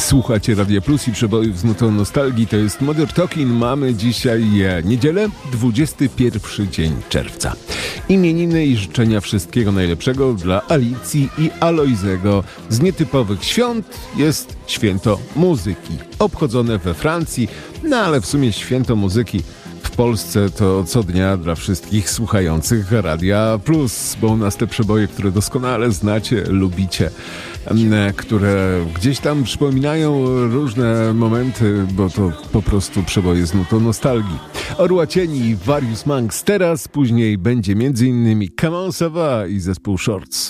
Słuchacie Radia Plus i przebojów z nutą nostalgii. To jest Modern Talking. Mamy dzisiaj niedzielę, 21 dzień czerwca. Imieniny i życzenia wszystkiego najlepszego dla Alicji i Alojzego. Z nietypowych świąt jest święto muzyki, obchodzone we Francji, ale w sumie święto muzyki w Polsce to co dnia dla wszystkich słuchających Radia Plus, bo u nas te przeboje, które doskonale znacie, lubicie, które gdzieś tam przypominają różne momenty, bo to po prostu przeboje z nutą nostalgii. Orła Cieni, Various Monks teraz, później będzie m.in. Come On Ça Va i zespół Shorts.